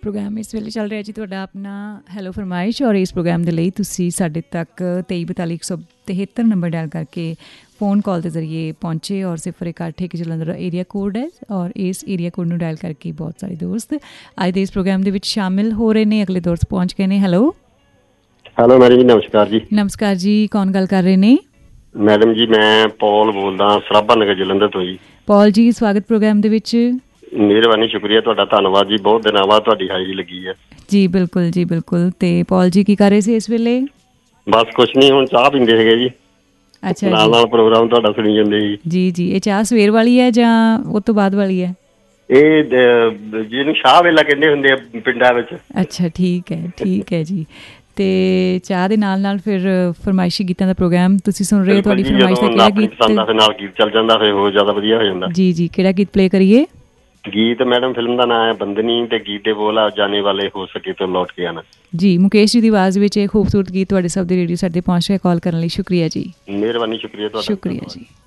Programme ਇਸ ਵੇਲੇ ਚੱਲ ਰਿਹਾ ਜੀ ਤੁਹਾਡਾ ਆਪਣਾ ਹੈਲੋ ਫਰਮਾਇਸ਼, ਔਰ ਇਸ ਪ੍ਰੋਗਰਾਮ ਦੇ ਲਈ ਤੁਸੀਂ ਸਾਡੇ ਤੱਕ 2342 ਨੰਬਰ ਡਾਇਲ ਕਰਕੇ फ़ोन कॉल के जरिए पहुँचे और 018 के जलंधर एरिया कोड है, और इस एरिया कोड में डायल करके बहुत सारे दोस्त अज के इस प्रोग्राम के शामिल हो रहे हैं। अगले दोस्त पहुँच गए हैं। हेलो हेलो मैडम जी, नमस्कार जी। नमस्कार जी, कौन गल कर रहे हैं? मैडम जी मैं पॉल बोलदा सराबा नगर जलंधर तो जी। पॉल जी स्वागत प्रोग्राम दे विच। मेहरबानी, शुक्रिया तुहाडा, धन्नवाद जी। बहुत दिनों बाद तुहाडी हाज़री लगी है जी। बिल्कुल जी बिल्कुल। तो पॉल जी की कर रहे थे इस वेले? बस कुछ नहीं, हुण चाह पींदे सीगे जी। अच्छा नाल नाल प्रोग्राम तुहाडा सुनी जांदे जी। जी जी। ये चाह सवेर वाली है जां उस तो बाद वाली है? ਇਹ ਜਿਹਨੂੰ ਸ਼ਾਹ ਵੇਲਾ ਕਹਿੰਦੇ ਹੁੰਦੇ ਆ ਪਿੰਡਾਂ ਵਿੱਚ। ਅੱਛਾ ਠੀਕ ਹੈ ਜੀ। ਤੇ ਚਾਹ ਦੇ ਨਾਲ ਫਿਰ ਫਰਮਾਇਸ਼ੀ ਗੀਤਾਂ ਦਾ ਪ੍ਰੋਗਰਾਮ ਤੁਸੀਂ ਸੁਣ ਰਹੇ ਹੋ। ਤੁਹਾਡੀ ਫਰਮਾਇਸ਼ ਦਾ ਕਿਹੜਾ ਗੀਤ ਪਸੰਦ ਆ ਫਿਰ ਨਾਲ ਗੀਤ ਚੱਲ ਜਾਂਦਾ, ਫਿਰ ਹੋਰ ਜ਼ਿਆਦਾ ਵਧੀਆ ਹੋ ਜਾਂਦਾ। ਜੀ ਜੀ, ਕਿਹੜਾ ਗੀਤ ਪਲੇ ਕਰੀਏ? ਗੀਤ ਮੈਡਮ ਫਿਲਮ ਦਾ ਨਾਮ ਹੈ ਬੰਦਨੀ, ਤੇ ਗੀਤ ਦੇ ਬੋਲ ਆ ਜਾਣੇ ਵਾਲੇ ਹੋ ਸਕੇ ਤਾਂ ਲੌਟ ਕੇ ਆਣਾ। ਜੀ, ਮੁਕੇਸ਼ ਜੀ ਦੀ ਆਵਾਜ਼ ਵਿੱਚ ਇਹ ਖੂਬਸੂਰਤ ਗੀਤ ਤੁਹਾਡੇ ਸਭ ਦੇ ਰੇਡੀਓ ਸੈਟ ਤੇ ਪਹੁੰਚ ਰਿਹਾ। ਕਾਲ ਕਰਨ ਲਈ ਸ਼ੁਕਰੀਆ ਜੀ। ਮਿਹਰਬਾਨੀ, ਸ਼ੁਕਰੀਆ ਤੁਹਾਡਾ। ਸ਼ੁਕਰੀਆ ਜੀ।